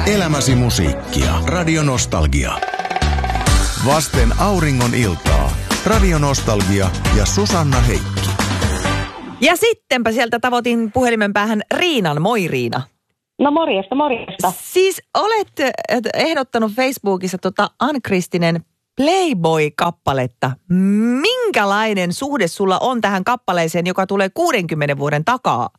Elämäsi musiikkia. Radio Nostalgia. Vasten auringon iltaa. Radio Nostalgia ja Susanna Heikki. Ja sittenpä sieltä tavoitin puhelimen päähän Riinan. Moi Riina. No morjesta. Siis olet ehdottanut Facebookissa Ann-Kristinen Playboy-kappaletta. Minkälainen suhde sulla on tähän kappaleeseen, joka tulee 60 vuoden takaa?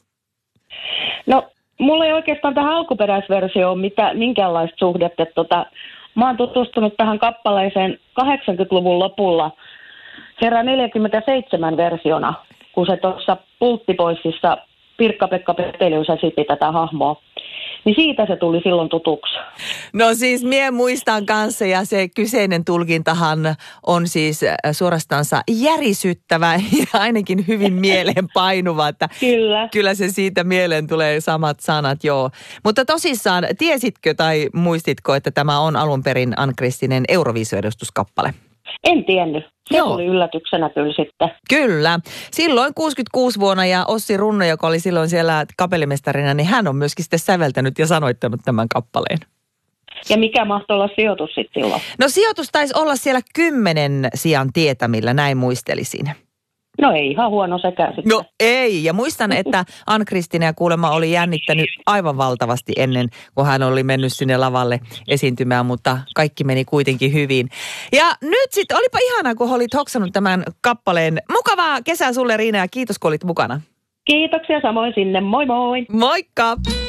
No mulla ei oikeastaan tähän alkuperäisversioon minkäänlaista suhdetta. Mä oon tutustunut tähän kappaleeseen 80-luvun lopulla herra 47 versiona, kun se tuossa Pulttipoississa Pirkka-Pekka Petelius esitti tätä hahmoa. Niin siitä se tuli silloin tutuksi. No siis mie muistan kanssa, ja se kyseinen tulkintahan on siis suorastansa järisyttävä ja ainakin hyvin mieleenpainuva. Että kyllä se siitä mieleen tulee samat sanat, joo. Mutta tosissaan, tiesitkö tai muistitko, että tämä on alun perin Ann-Kristinen Euroviisu-edustuskappale? En tiennyt. Se tuli yllätyksenä kyllä sitten. Kyllä. Silloin 66 vuonna ja Ossi Runno, joka oli silloin siellä kapellimestarina, niin hän on myöskin sitten säveltänyt ja sanoittanut tämän kappaleen. Ja mikä mahtoi olla sijoitus sitten silloin? No sijoitus taisi olla siellä 10 sijan tietämillä, näin muistelisin. No ei ihan huono sekään sitten. No ei, ja muistan, että Ann-Kristinen kuulemma oli jännittänyt aivan valtavasti ennen, kun hän oli mennyt sinne lavalle esiintymään, mutta kaikki meni kuitenkin hyvin. Ja nyt sitten, olipa ihanaa, kun olit hoksannut tämän kappaleen. Mukavaa kesää sulle, Riina, ja kiitos, kun olit mukana. Kiitoksia samoin sinne, moi moi! Moikka!